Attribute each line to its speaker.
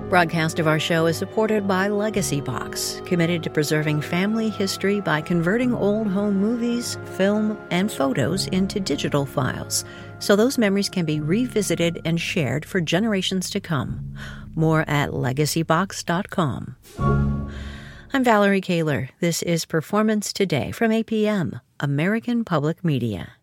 Speaker 1: Broadcast of our show is supported by Legacy Box, committed to preserving family history by converting old home movies, film, and photos into digital files, so those memories can be revisited and shared for generations to come. More at legacybox.com. I'm Valerie Kaler. This is Performance Today from APM, American Public Media.